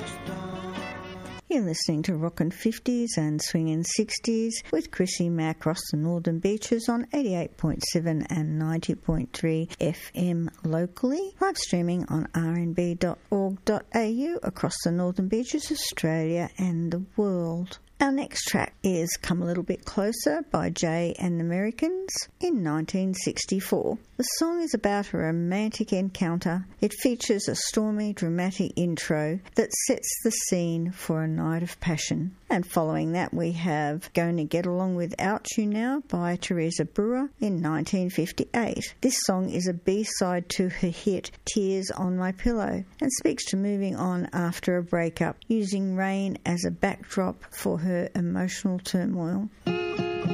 You're listening to Rockin' 50s and Swingin' 60s with Chrissy Mack across the Northern Beaches on 88.7 and 90.3 FM locally. Live streaming on rnb.org.au across the Northern Beaches, Australia and the world. Our next track is Come a Little Bit Closer by Jay and the Americans in 1964. The song is about a romantic encounter. It features a stormy, dramatic intro that sets the scene for a night of passion. And following that we have Going to Get Along Without You Now by Teresa Brewer in 1958. This song is a B-side to her hit Tears on My Pillow and speaks to moving on after a breakup, using rain as a backdrop for her emotional turmoil.